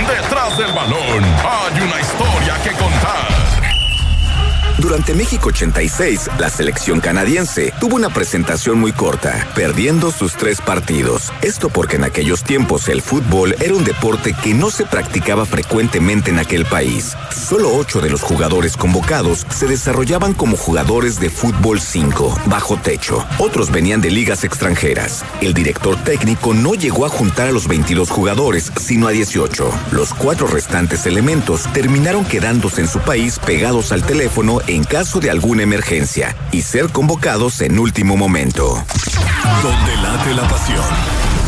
Detrás del balón hay una historia que contar. Durante México 86, la selección canadiense tuvo una presentación muy corta, perdiendo sus 3 partidos. Esto porque en aquellos tiempos el fútbol era un deporte que no se practicaba frecuentemente en aquel país. Solo 8 de los jugadores convocados se desarrollaban como jugadores de fútbol 5, bajo techo. Otros venían de ligas extranjeras. El director técnico no llegó a juntar a los 22 jugadores, sino a 18. Los 4 restantes elementos terminaron quedándose en su país pegados al teléfono en caso de alguna emergencia y ser convocados en último momento. Donde late la pasión.